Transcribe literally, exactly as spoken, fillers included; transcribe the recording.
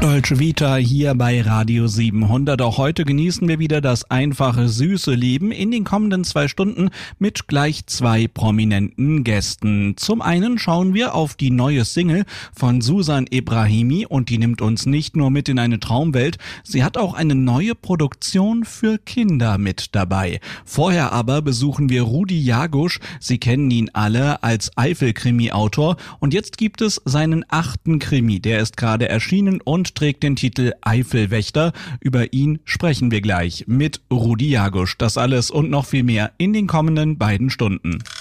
Deutsche Vita hier bei Radio siebenhundert. Auch heute genießen wir wieder das einfache, süße Leben in den kommenden zwei Stunden mit gleich zwei prominenten Gästen. Zum einen schauen wir auf die neue Single von Susan Ebrahimi und die nimmt uns nicht nur mit in eine Traumwelt, sie hat auch eine neue Produktion für Kinder mit dabei. Vorher aber besuchen wir Rudi Jagusch. Sie kennen ihn alle als Eifel-Krimi-Autor und jetzt gibt es seinen achten Krimi. Der ist gerade erschienen und trägt den Titel Eifelwächter. Über ihn sprechen wir gleich mit Rudi Jagusch. Das alles und noch viel mehr in den kommenden beiden Stunden.